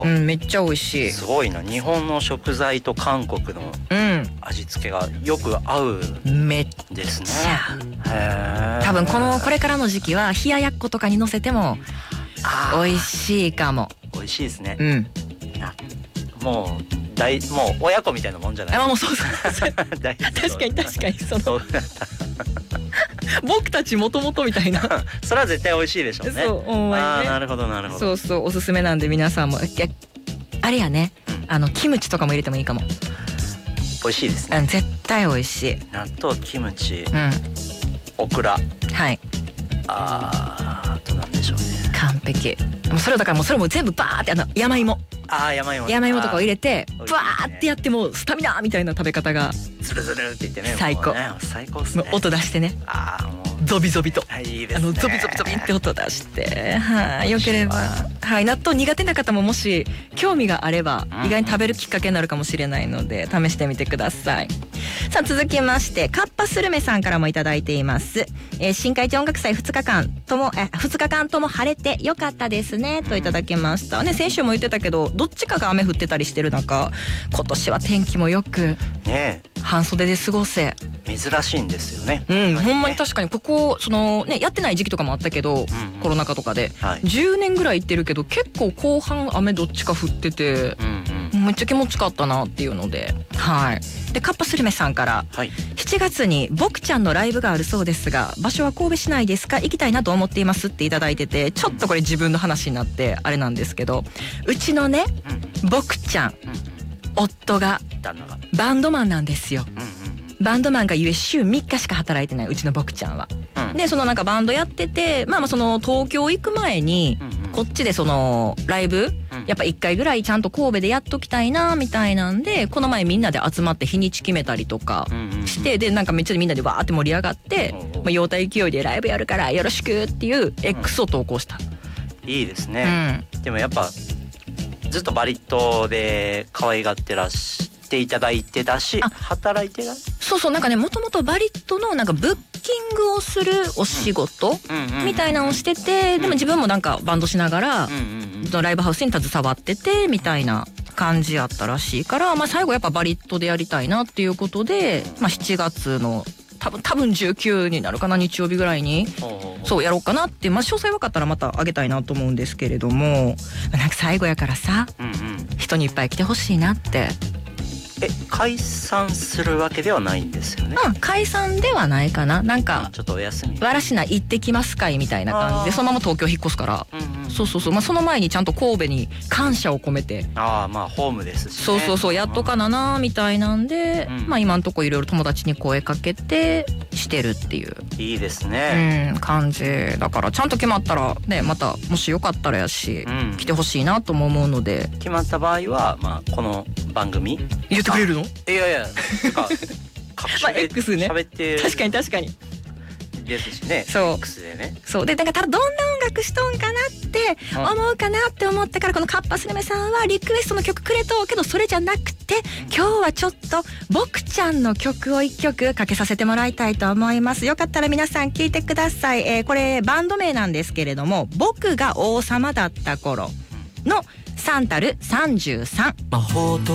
めっちゃ美味しい。 すごいな、日本の食材と韓国の味付けがよく合うめっですね。 多分これからの時期は冷ややっことかに乗せても美味しいかも。 美味しいですね。もう親子みたいなもんじゃない。 もうそう確かにその僕たちもともとみたいなそれは絶対美味しいでしょうね。なるほどなるほど。 そうおすすめなんで皆さんもあれやね、キムチとかも入れてもいいかも。 美味しいですね。 絶対美味しい。 納豆、キムチ、オクラ、 はい、 あとなんでしょうね。 完璧。それだからそれも全部バーって山芋とかを入れてバーってやってもスタミナみたいな食べ方がズルズルって言ってね、 最高っすね。 音出してね、ゾビゾビと、 いいですね。 ゾビゾビゾビって音出して、よければ、納豆苦手な方ももし興味があれば意外に食べるきっかけになるかもしれないので試してみてください。さあ続きましてカッパスルメさんからもいただいています。新海地音楽祭2日間とも晴れてよかったですねといただきましたね。先週も言ってたけどどっちかが雨降ってたりしてる中、今年は天気もよくね、半袖で過ごせ珍しいんですよね。 ほんまに確かにここやってない時期とかもあったけど、コロナ禍とかで、10年ぐらい行ってるけど結構後半雨どっちか降ってて、めっちゃ気持ちかったなっていうので、でカッパスルメさんから、7月に僕ちゃんのライブがあるそうですが場所は神戸市内ですか、行きたいなと思っていますっていただいてて、ちょっとこれ自分の話になってあれなんですけど、うちのね、僕ちゃん、夫がバンドマンなんですよ。バンドマンがゆえ週3日しか働いてないうちの僕ちゃんは、でなんかバンドやってて、東京行く前に、こっちでライブ、やっぱ1回ぐらいちゃんと神戸でやっときたいなみたいなんで、この前みんなで集まって日にち決めたりとかして、でなんかめっちゃみんなでわーって盛り上がって、陽太勢いでライブやるからよろしくっていう X を投稿した。 いいですね。でもやっぱずっとバリ島で可愛がってらしていただいてたし、働いてらそうなんかね、もともとバリ島のなんかブッキングをするお仕事みたいなのをしてて、でも自分もなんかバンドしながらライブハウスに携わっててみたいな感じやったらしいから、最後やっぱバリ島でやりたいなっていうことで、7月の多分19になるかな、日曜日ぐらいにそうやろうかなって、詳細分かったらまたあげたいなと思うんですけれども、なんか最後やからさ、人にいっぱい来てほしいなって。 解散するわけではないんですよね。 解散ではないかな。なんかちょっとお休み、 わらしな行ってきます会みたいな感じでそのまま東京引っ越すから、そうその前にちゃんと神戸に感謝を込めて、 ホームですしね。 そうやっとかなみたいなんで、今んとこいろいろ友達に声かけてしてるっていう。 いいですね。 感じだから、ちゃんと決まったらね、またもしよかったらやし、来てほしいなとも思うので。 決まった場合はこの番組言ってくれるの？ いや X ね。 喋って確かにですしね。 そう X でね。 そうで、だからどんな音楽しとんかなって思うかなって思ったから、このカッパスルメさんはリクエストの曲くれとうけど、それじゃなくて今日はちょっと僕ちゃんの曲を1曲かけさせてもらいたいと思います。よかったら皆さん聴いてください。これバンド名なんですけれども、僕が王様だった頃のサンタル33。